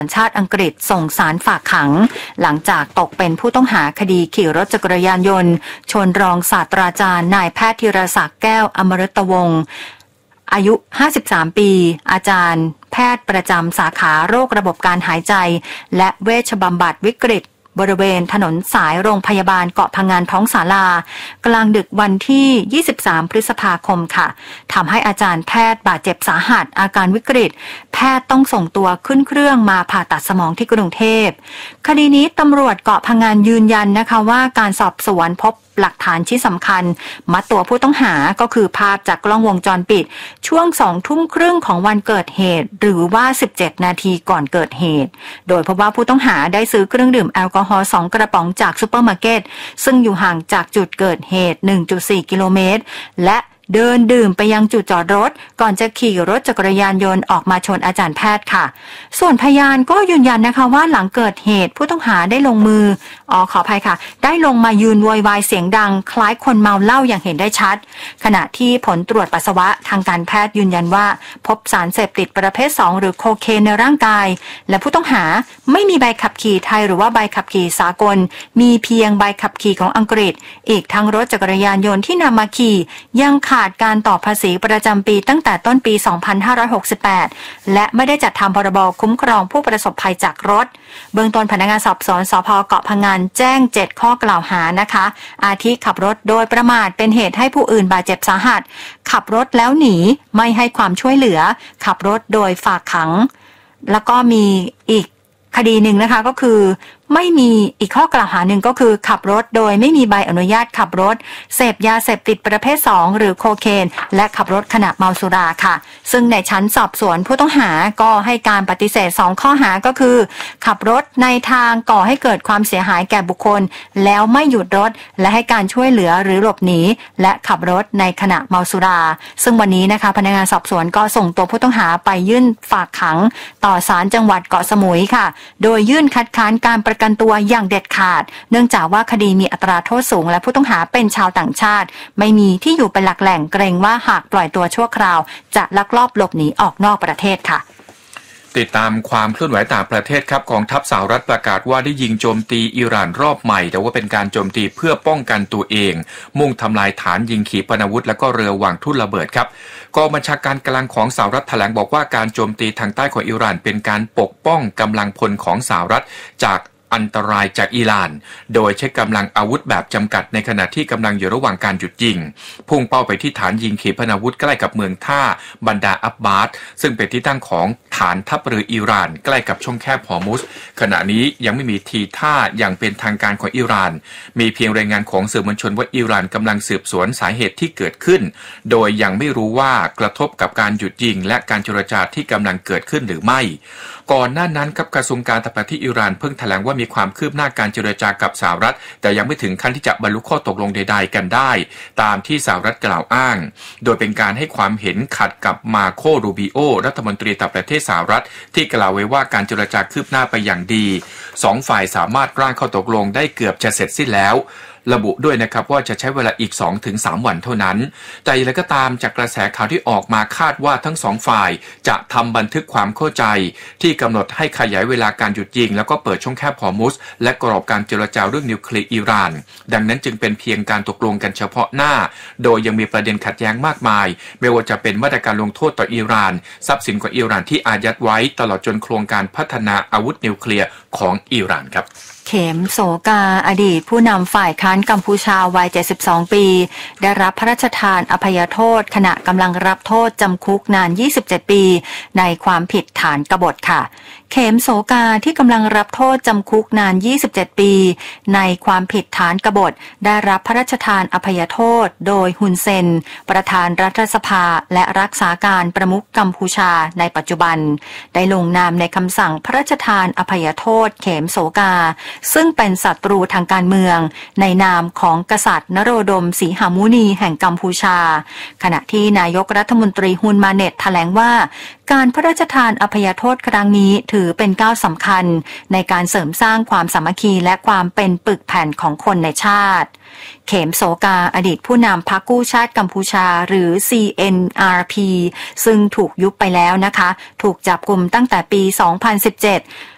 สัญชาติอังกฤษส่งศาลฝากขังหลังจากตกเป็นผู้ต้องหาคดีขี่รถจักรยานยนต์ชนรองศาสตราจารย์นายแพทย์ธีรศักดิ์แก้วอมฤตวงศ์อายุ53ปีอาจารย์แพทย์ประจำสาขาโรคระบบการหายใจและเวชบำบัดวิกฤตบริเวณถนนสายโรงพยาบาลเกาะพะงันท้องศาลากลางดึกวันที่23พฤษภาคมค่ะทำให้อาจารย์แพทย์บาดเจ็บสาหัสอาการวิกฤตแพทย์ต้องส่งตัวขึ้นเครื่องมาผ่าตัดสมองที่กรุงเทพคดีนี้ตำรวจเกาะพะงันยืนยันนะคะว่าการสอบสวนพบหลักฐานชิ้นสำคัญมัดตัวผู้ต้องหาก็คือภาพจากกล้องวงจรปิดช่วง20:30 น.ของวันเกิดเหตุหรือว่า17นาทีก่อนเกิดเหตุโดยพบว่าผู้ต้องหาได้ซื้อเครื่องดื่มแอลกอฮอล์2กระป๋องจากซุปเปอร์มาร์เก็ตซึ่งอยู่ห่างจากจุดเกิดเหตุ 1.4 กิโลเมตรและเดินดื่มไปยังจุดจอดรถก่อนจะขี่รถจักรยานยนต์ออกมาชนอาจารย์แพทย์ค่ะส่วนพยานก็ยืนยันนะคะว่าหลังเกิดเหตุผู้ต้องหาได้ลงมือขออภัยค่ะได้ลงมายืนโวยวายเสียงดังคล้ายคนเมาเหล้าอย่างเห็นได้ชัดขณะที่ผลตรวจปัสสาวะทางการแพทย์ยืนยันว่าพบสารเสพติดประเภท2หรือโคเคนในร่างกายและผู้ต้องหาไม่มีใบขับขี่ไทยหรือว่าใบขับขี่สากลมีเพียงใบขับขี่ของอังกฤษอีกทั้งรถจักรยานยนต์ที่นำมาขี่ยังขาดการต่อภาษีประจำปีตั้งแต่ต้นปี 2568 และไม่ได้จัดทำพรบคุ้มครองผู้ประสบภัยจากรถเบื้องต้นพนักงานสอบสวนสภ.เกาะพะงันแจ้ง7ข้อกล่าวหานะคะอาทิขับรถโดยประมาทเป็นเหตุให้ผู้อื่นบาดเจ็บสาหัสขับรถแล้วหนีไม่ให้ความช่วยเหลือขับรถโดยฝากขังแล้วก็มีอีกคดีหนึ่งนะคะก็คือไม่มีอีกข้อกล่าวหาหนึ่งก็คือขับรถโดยไม่มีใบอนุญาตขับรถเสพยาเสพติดประเภท2หรือโคเคนและขับรถขณะเมาสุราค่ะซึ่งในชั้นสอบสวนผู้ต้องหาก็ให้การปฏิเสธ2ข้อหาก็คือขับรถในทางก่อให้เกิดความเสียหายแก่บุคคลแล้วไม่หยุดรถและให้การช่วยเหลือหรือหลบหนีและขับรถในขณะเมาสุราซึ่งวันนี้นะคะพนักงานสอบสวนก็ส่งตัวผู้ต้องหาไปยื่นฝากขังต่อศาลจังหวัดเกาะสมุยค่ะโดยยื่นคัดค้านการประกันตัวอย่างเด็ดขาดเนื่องจากว่าคดีมีอัตราโทษสูงและผู้ต้องหาเป็นชาวต่างชาติไม่มีที่อยู่เป็นหลักแหล่งเกรงว่าหากปล่อยตัวชั่วคราวจะลักลอบหลบหนีออกนอกประเทศค่ะติดตามความเคลื่อนไหวต่างประเทศครับกองทัพสหรัฐประกาศว่าได้ยิงโจมตีอิหร่านรอบใหม่แต่ว่าเป็นการโจมตีเพื่อป้องกันตัวเองมุ่งทำลายฐานยิงขีปนาวุธและก็เรือวางทุ่นระเบิดครับกองบัญชาการกลางของสหรัฐแถลงบอกว่าการโจมตีทางใต้ของอิหร่านเป็นการปกป้องกำลังพลของสหรัฐจากอันตรายจากอิหร่านโดยใช้กำลังอาวุธแบบจำกัดในขณะที่กำลังอยู่ระหว่างการหยุดยิงพุ่งเป้าไปที่ฐานยิงขีปนาวุธใกล้กับเมืองท่าบันดาอับบาสซึ่งเป็นที่ตั้งของฐานทัพเรืออิหร่านใกล้กับช่องแคบฮอร์มุซขณะนี้ยังไม่มีทีท่าอย่างเป็นทางการของอิหร่านมีเพียงรายงานของสื่อมวลชนว่าอิหร่านกำลังสืบสวนสาเหตุที่เกิดขึ้นโดยยังไม่รู้ว่ากระทบกับการหยุดยิงและการเจรจาที่กำลังเกิดขึ้นหรือไม่ก่อนหน้านั้นครับกระทรวงการต่างประเทศอิหร่านเพิ่งแถลงว่ามีความคืบหน้าการเจรจากับสหรัฐแต่ยังไม่ถึงขั้นที่จะบรรลุข้อตกลงใดๆกันได้ตามที่สหรัฐกล่าวอ้างโดยเป็นการให้ความเห็นขัดกับมาโครูบิโอรัฐมนตรีต่างประเทศสหรัฐที่กล่าวไว้ว่าการเจรจาคืบหน้าไปอย่างดีสองฝ่ายสามารถร่างข้อตกลงได้เกือบจะเสร็จสิ้นแล้วระบุด้วยนะครับว่าจะใช้เวลาอีก 2-3 วันเท่านั้นแต่อย่างไรก็ตามจากกระแสข่าวที่ออกมาคาดว่าทั้งสองฝ่ายจะทำบันทึกความเข้าใจที่กำหนดให้ขยายเวลาการหยุดยิงแล้วก็เปิดช่องแคบฮอร์มุซและกรอบการเจรจาเรื่องนิวเคลียร์อิหร่านดังนั้นจึงเป็นเพียงการตกลงกันเฉพาะหน้าโดยยังมีประเด็นขัดแย้งมากมายไม่ว่าจะเป็นมาตรการลงโทษต่ออิหร่านทรัพย์สินของอิหร่านที่อายัดไว้ตลอดจนโครงการพัฒนาอาวุธนิวเคลียร์ของอิหร่านครับเข็มโสกาอดีตผู้นำฝ่ายค้านกัมพูชาวัย72ปีได้รับพระราชทานอภัยโทษขณะกำลังรับโทษจำคุกนาน27ปีในความผิดฐานกบฏค่ะเข็มโสกาที่กำลังรับโทษจำคุกนาน27ปีในความผิดฐานกบฏได้รับพระราชทานอภัยโทษโดยฮุนเซนประธานรัฐสภาและรักษาการประมุขกัมพูชาในปัจจุบันได้ลงนามในคำสั่งพระราชทานอภัยโทษเข็มโสกาซึ่งเป็นศัตรูทางการเมืองในนามของกษัตริย์นโรดมศรีหมุนีแห่งกัมพูชาขณะที่นายกรัฐมนตรีฮุนมาเน็ตแถลงว่าการพระราชทานอภัยโทษครั้งนี้ถือเป็นก้าวสำคัญในการเสริมสร้างความสามัคคีและความเป็นปึกแผ่นของคนในชาติเข็มโสกาอดีตผู้นำพรรคกู้ชาติกัมพูชาหรือ CNRP ซึ่งถูกยุบไปแล้วนะคะถูกจับกุมตั้งแต่ปี 2017